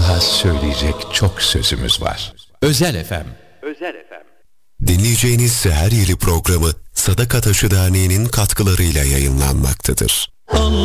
Daha söyleyecek çok sözümüz var. Özel FM. Dinleyeceğiniz her yeni programı Sadaka Taşı Derneği'nin katkılarıyla yayınlanmaktadır.